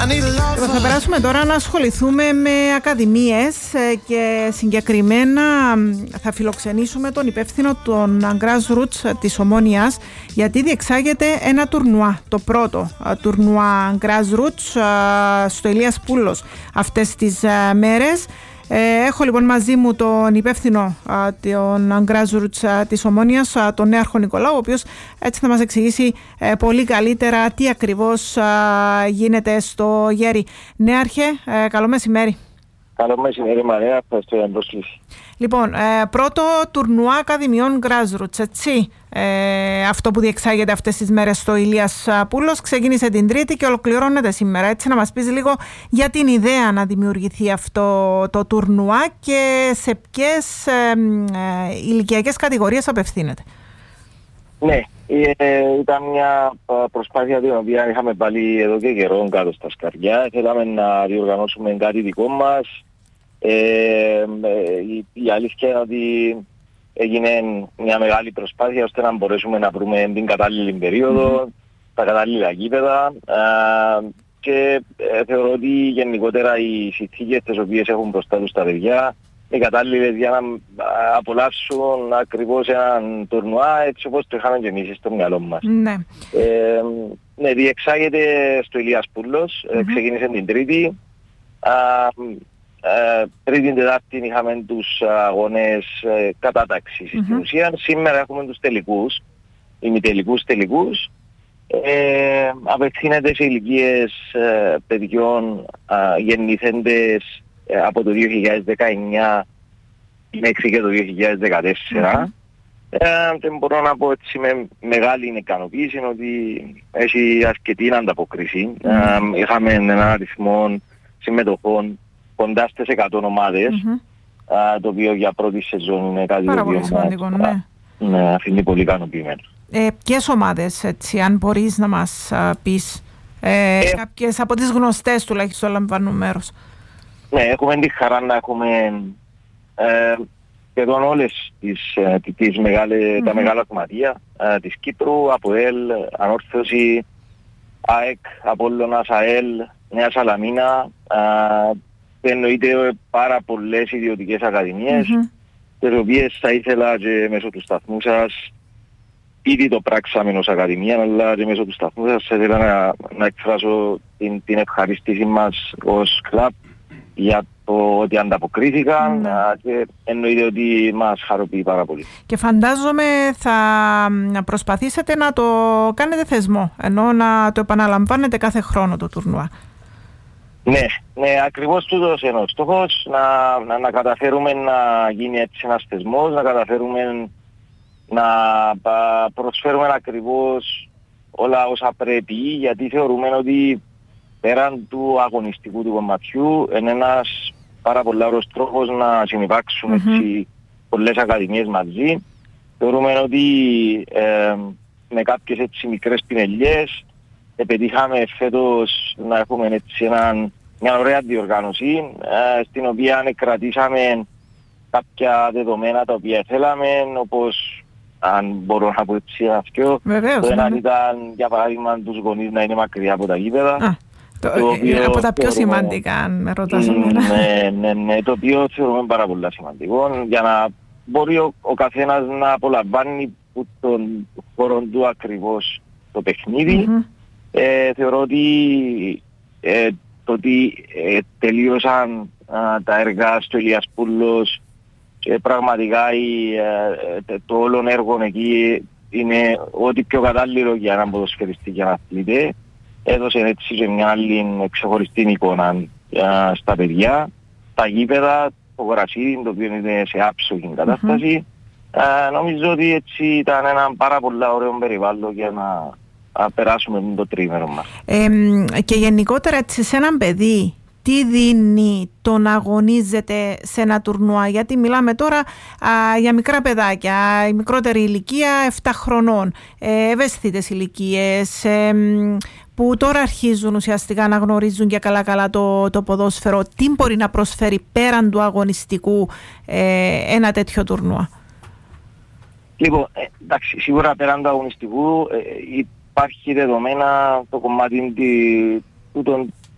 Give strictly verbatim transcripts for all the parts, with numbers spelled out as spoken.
Θα περάσουμε τώρα να ασχοληθούμε με ακαδημίες και συγκεκριμένα θα φιλοξενήσουμε τον υπεύθυνο των Grassroots της Ομόνοιας, γιατί διεξάγεται ένα τουρνουά, το πρώτο τουρνουά Grassroots στο Ηλίας Πούλος αυτές τις μέρες. Έχω λοιπόν μαζί μου τον υπεύθυνο των Grassroots της Ομόνοιας, τον Νέαρχο Νικολάου, ο οποίος έτσι θα μας εξηγήσει πολύ καλύτερα τι ακριβώς γίνεται στο Γέρι. Νέαρχε, καλό μεσημέρι. Καλό μεσημέρι Μαρία, ευχαριστώ για την πρόσκληση. Λοιπόν, πρώτο τουρνουά Ακαδημιών Grassroots, έτσι, ε, αυτό που διεξάγεται αυτές τις μέρες στο Ηλίας Πούλος, ξεκίνησε την Τρίτη και ολοκληρώνεται σήμερα. Έτσι, να μας πεις λίγο για την ιδέα να δημιουργηθεί αυτό το τουρνουά και σε ποιες ε, ε, ηλικιακές κατηγορίες απευθύνεται. Ναι, ε, ήταν μια προσπάθεια την οποία είχαμε πάλι εδώ και καιρό κάτω στα σκαριά. Θέλαμε να διοργανώσουμε κάτι δικό μας. Ε, η, η αλήθεια είναι ότι έγινε μια μεγάλη προσπάθεια ώστε να μπορέσουμε να βρούμε την κατάλληλη περίοδο, mm-hmm. τα κατάλληλα γήπεδα ε, και ε, θεωρώ ότι γενικότερα οι συνθήκες τις οποίες έχουν μπροστά τους τα παιδιά οι κατάλληλες για να απολαύσουν ακριβώς έναν τουρνουά έτσι όπως το είχαμε και εμείς στο μυαλό μας. Ναι. Ε, ναι, διεξάγεται στο Ηλίας Πούλος, mm-hmm. ξεκίνησε την Τρίτη. Α, ε, Τρίτη Τετάρτη είχαμε τους αγώνες ε, κατάταξης mm-hmm. στην ουσία. Σήμερα έχουμε τους τελικούς, ημιτελικούς τελικούς. Ε, απευθύνεται σε ηλικίες ε, παιδιών ε, γεννηθέντες ε, από το δύο χιλιάδες δεκαεννιά μέχρι και το δύο χιλιάδες δεκατέσσερα. Mm-hmm. Ε, και μπορώ να πω έτσι με μεγάλη ικανοποίηση ότι έχει αρκετή ανταποκρίση. Mm-hmm. Ε, είχαμε έναν αριθμό συμμετοχών κοντά στις εκατό ομάδες, mm-hmm. ε, το οποίο για πρώτη σεζόν είναι κάτι πάρα το οποίο πολύ σημαντικό, ναι. Ναι, αφήνει πολύ ικανοποιημένο. Ε, ποιες ομάδες, έτσι, αν μπορείς να μας α, πεις, ε, ε, κάποιες από τις γνωστές τουλάχιστον λαμβάνουν μέρος. Ναι, έχουμε τη χαρά να έχουμε ε, σχεδόν όλες τις, ε, τις μεγάλες, mm-hmm. τα μεγάλα κομματεία ε, της Κύπρου, ΑΠΟΕΛ, Ανόρθωση, ΑΕΚ, Απόλλωνας, ΑΕΛ, Νέα Σαλαμίνα, ε, εννοείται πάρα πολλές ιδιωτικές ακαδημίες, mm-hmm. τις οποίες θα ήθελα και μέσω του σταθμού σας, ήδη το πράξαμε ως ακαδημία, αλλά και μέσω του σταθμού σας θα ήθελα να, να εκφράσω την, την ευχαρίστηση μας ως κλαμπ για το ότι ανταποκρίθηκαν mm. και εννοείται ότι μας χαροποιεί πάρα πολύ. Και φαντάζομαι θα προσπαθήσετε να το κάνετε θεσμό, ενώ να το επαναλαμβάνετε κάθε χρόνο το τουρνουά. Ναι, ναι, ακριβώς τούτος είναι ο στόχος, να, να, να καταφέρουμε να γίνει έτσι ένας θεσμός, να καταφέρουμε να προσφέρουμε ακριβώς όλα όσα πρέπει, γιατί θεωρούμε ότι πέραν του αγωνιστικού του κομματιού είναι ένας πάρα πολύ ωραίος τρόπος να συνυπάρξουν mm-hmm. έτσι πολλές ακαδημίες μαζί. Θεωρούμε ότι ε, με κάποιες έτσι μικρές πινελιές πετύχαμε φέτος να έχουμε έτσι έναν, μια ωραία διοργάνωση ε, στην οποία κρατήσαμε κάποια δεδομένα τα οποία θέλαμε, όπως αν μπορώ να πω έτσι αυτό, το ένα ναι. ήταν για παράδειγμα τους γονείς να είναι μακριά από τα γήπεδα. Α, το, το οποίο, από τα πιο θεωρούμε, σημαντικά αν με ρωτάς εμένα. Ναι, ναι, ναι, το οποίο θεωρούμε πάρα πολύ σημαντικό για να μπορεί ο, ο καθένας να απολαμβάνει που τον χώρο του ακριβώς το παιχνίδι. Mm-hmm. Ε, θεωρώ ότι ε, το ότι ε, τελείωσαν α, τα έργα στο Ηλίας Πούλος και πραγματικά η, ε, το όλο έργο εκεί είναι ό,τι πιο κατάλληλο για έναν ποδοσφαιριστή και έναν αθλητή. Έδωσε έτσι και μια άλλη ξεχωριστή εικόνα α, στα παιδιά, τα γήπεδα, το γρασίδι, το οποίο είναι σε άψογη κατάσταση. Mm-hmm. Ε, νομίζω ότι έτσι ήταν ένα πάρα πολύ ωραίο περιβάλλον για να α, περάσουμε το τρίμερο μας. Ε, και γενικότερα έτσι σε έναν παιδί, τι δίνει το να αγωνίζεται σε ένα τουρνουά, γιατί μιλάμε τώρα α, για μικρά παιδάκια, η μικρότερη ηλικία επτά χρονών, ε, ευαίσθητες ηλικίες, ε, που τώρα αρχίζουν ουσιαστικά να γνωρίζουν και καλά καλά το, το ποδόσφαιρο. Τι μπορεί να προσφέρει πέραν του αγωνιστικού ε, ένα τέτοιο τουρνουά? Λοιπόν, ε, εντάξει, σίγουρα πέραν του αγωνιστικού ε, υπάρχει δεδομένα το κομμάτι του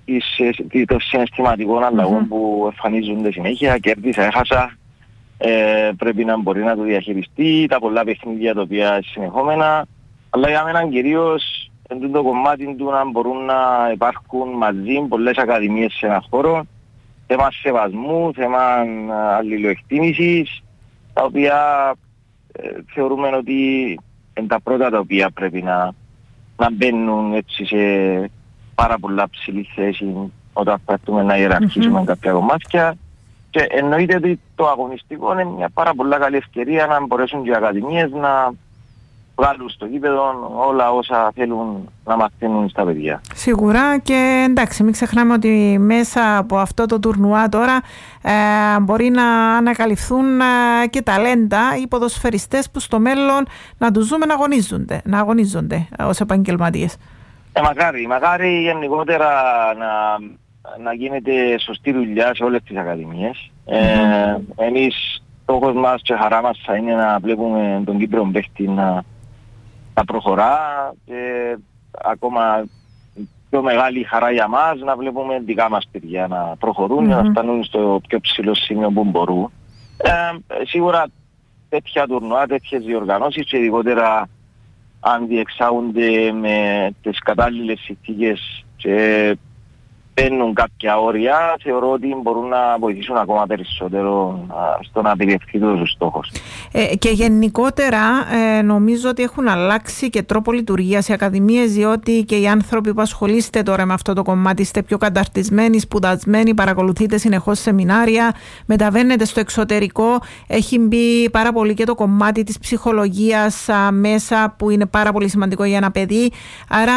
των συναισθηματικών αλλαγών mm-hmm. που εμφανίζονται συνέχεια, κέρδισα, έχασα, ε, πρέπει να μπορεί να το διαχειριστεί, τα πολλά παιχνίδια τα οποία συνεχόμενα, αλλά για μένα κυρίως εν το κομμάτι του να μπορούν να υπάρχουν μαζί πολλές ακαδημίες σε έναν χώρο, θέμα σεβασμού, θέμα αλληλοεκτίμησης, τα οποία ε, θεωρούμε ότι είναι τα πρώτα τα οποία πρέπει να, να μπαίνουν έτσι σε πάρα πολλά ψηλή θέση όταν πρέπει να ιεραρχήσουμε mm-hmm. κάποια κομμάτια. Και εννοείται ότι το αγωνιστικό είναι μια πάρα πολλά καλή ευκαιρία να μπορέσουν και οι ακαδημίες να βγάλουν στο γήπεδο όλα όσα θέλουν να μαθαίνουν στα παιδιά. Σίγουρα, και εντάξει, μην ξεχνάμε ότι μέσα από αυτό το τουρνουά τώρα ε, μπορεί να ανακαλυφθούν ε, και ταλέντα οι ποδοσφαιριστές που στο μέλλον να τους δούμε να αγωνίζονται, να αγωνίζονται ε, ως επαγγελματίες. Ε, μακάρι, μακάρι γενικότερα να, να γίνεται σωστή δουλειά σε όλες τις ακαδημίες. Mm-hmm. Ε, εμείς στόχος μας και χαρά μας θα είναι να βλέπουμε τον Κύπρο παίχτη να να προχωρά και ακόμα πιο μεγάλη χαρά για μας να βλέπουμε δικά μας παιδιά να προχωρούν mm-hmm. και να φτάνουν στο πιο ψηλό σημείο που μπορούν. Ε, σίγουρα τέτοια τουρνουά, τέτοιες διοργανώσεις και ειδικότερα αν διεξάγονται με τις κατάλληλες συνθήκες και παίρνουν κάποια όρια, θεωρώ ότι μπορούν να βοηθήσουν ακόμα περισσότερο στο να επιτευχθεί ο στόχος. Ε, και γενικότερα ε, νομίζω ότι έχουν αλλάξει και τρόπο λειτουργίας οι ακαδημίες, διότι και οι άνθρωποι που ασχολείστε τώρα με αυτό το κομμάτι είστε πιο καταρτισμένοι, σπουδασμένοι, παρακολουθείτε συνεχώς σεμινάρια, μεταβαίνετε στο εξωτερικό. Έχει μπει πάρα πολύ και το κομμάτι της ψυχολογίας α, μέσα, που είναι πάρα πολύ σημαντικό για ένα παιδί. Άρα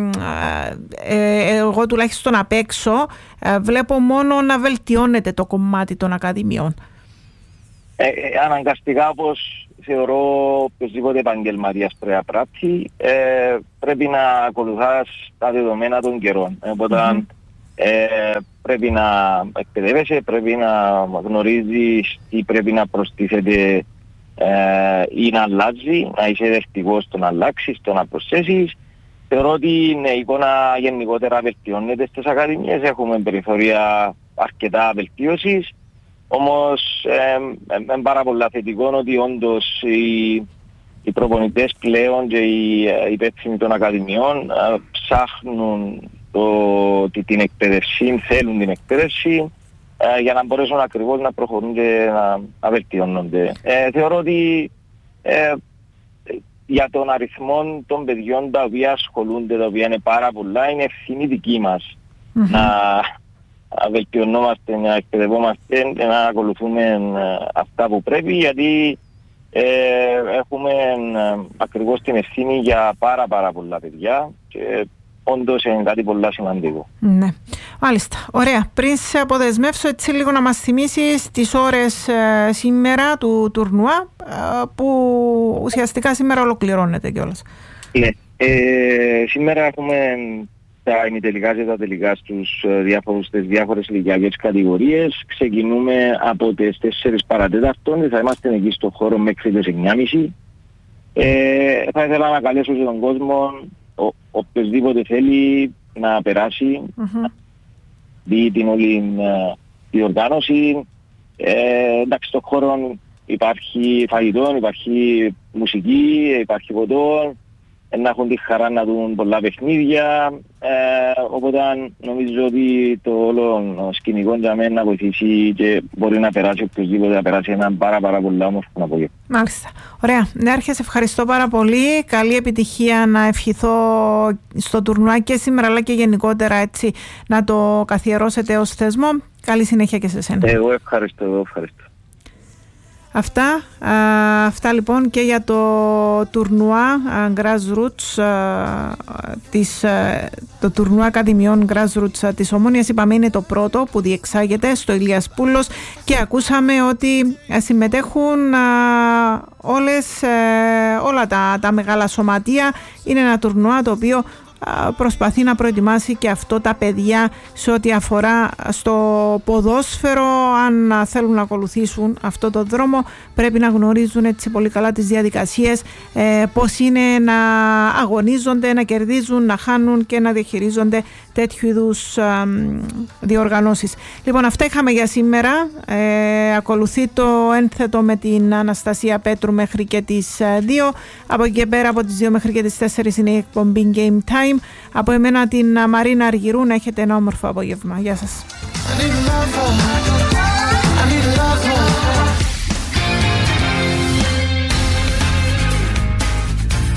ε, εγώ τουλάχιστον απ' έξω ε, βλέπω μόνο να βελτιώνεται το κομμάτι των ακαδημιών. Ε, ε, αναγκαστικά, όπως θεωρώ οποιοσδήποτε επαγγελματίας πρέπει να πράττει, ε, πρέπει να ακολουθάς τα δεδομένα των καιρών. Οπότε mm-hmm. ε, πρέπει να εκπαιδεύεσαι, πρέπει να γνωρίζεις τι πρέπει να προστίθεται ε, ή να αλλάζει, να είσαι δεκτικός στο να αλλάξεις, στο να προσθέσεις. Θεωρώ ότι η εικόνα γενικότερα βελτιώνεται στις ακαδημίες, έχουμε περιθώρια αρκετά βελτίωσης. Όμως είναι ε, πάρα πολύ θετικό ότι όντως οι, οι προπονητές πλέον και οι υπεύθυνοι των ακαδημιών ε, ψάχνουν το, την εκπαίδευση, θέλουν την εκπαίδευση ε, για να μπορέσουν ακριβώς να προχωρούν και να, να βελτιώνονται. Ε, θεωρώ ότι ε, για τον αριθμό των παιδιών τα οποία ασχολούνται, τα οποία είναι πάρα πολλά, είναι ευθύνη δική μας mm-hmm. να βελτιωνόμαστε, να εκπαιδευόμαστε, να ακολουθούμε αυτά που πρέπει, γιατί ε, έχουμε ε, ακριβώς την ευθύνη για πάρα πάρα πολλά παιδιά και όντως είναι κάτι πολύ σημαντικό. Ναι, μάλιστα. Ωραία. Πριν σε αποδεσμεύσω, έτσι λίγο να μας θυμίσεις τις ώρες ε, σήμερα του τουρνουά, ε, που ουσιαστικά σήμερα ολοκληρώνεται κιόλας. Ναι. Ε, σήμερα έχουμε τα ημιτελικά και τα τελικά στους διάφορους, στις διάφορες ηλικιακές κατηγορίες. Ξεκινούμε από τις τέσσερις παρατέταρτον, θα είμαστε εκεί στον χώρο μέχρι τις εννιά και μισή. Ε, θα ήθελα να καλέσω σε τον κόσμο, ο, οποιοσδήποτε θέλει να περάσει, mm-hmm. δει την όλη διοργάνωση. Ε, εντάξει, στον χώρο υπάρχει φαγητό, υπάρχει μουσική, υπάρχει ποτό, να έχουν τη χαρά να δουν πολλά παιχνίδια, ε, οπότε νομίζω ότι το όλο σκηνικό για μένα να βοηθήσει και μπορεί να περάσει οποιοδήποτε, να περάσει έναν πάρα πάρα πολύ όμορφο απόγευμα. Μάλιστα. Ωραία. Νέαρχε, σε ευχαριστώ πάρα πολύ. Καλή επιτυχία να ευχηθώ στο τουρνουά και σήμερα αλλά και γενικότερα, έτσι να το καθιερώσετε ως θεσμό. Καλή συνέχεια και σε σένα. Εγώ ευχαριστώ, εγώ ευχαριστώ. Αυτά, α, αυτά λοιπόν και για το τουρνουά Grassroots, α, της, α, το τουρνουά Ακαδημιών Grassroots της Ομόνοιας. Είπαμε είναι το πρώτο που διεξάγεται στο Ηλίας Πούλος και ακούσαμε ότι συμμετέχουν α, όλες, α, όλα τα, τα μεγάλα σωματεία. Είναι ένα τουρνουά το οποίο προσπαθεί να προετοιμάσει και αυτό τα παιδιά σε ό,τι αφορά στο ποδόσφαιρο. Αν θέλουν να ακολουθήσουν αυτό το δρόμο, πρέπει να γνωρίζουν έτσι πολύ καλά τις διαδικασίες, ε, πώς είναι να αγωνίζονται, να κερδίζουν, να χάνουν και να διαχειρίζονται τέτοιου είδους ε, διοργανώσεις. Λοιπόν, αυτά είχαμε για σήμερα. Ε, ακολουθεί το ένθετο με την Αναστασία Πέτρου μέχρι και τις δύο. Από εκεί και πέρα, από τις δύο μέχρι και τις τέσσερις είναι η εκπομπή Game Time. Από εμένα την Μαρίνα Αργυρού, να έχετε ένα όμορφο απόγευμα. Γεια σας.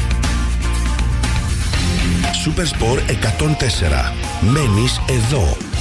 Σούπερ Σπορ εκατόν τέσσερα. Μένεις εδώ.